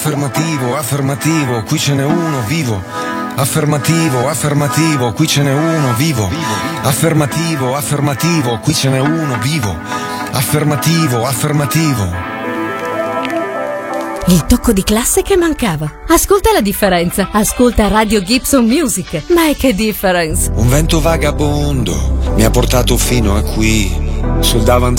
Affermativo, affermativo, qui ce n'è uno vivo. Affermativo, affermativo, qui ce n'è uno vivo. Affermativo, affermativo, qui ce n'è uno vivo. Affermativo, affermativo. Il tocco di classe che mancava. Ascolta la differenza. Ascolta Radio Gibson Music. Make a difference. Un vento vagabondo mi ha portato fino a qui, sul davanzale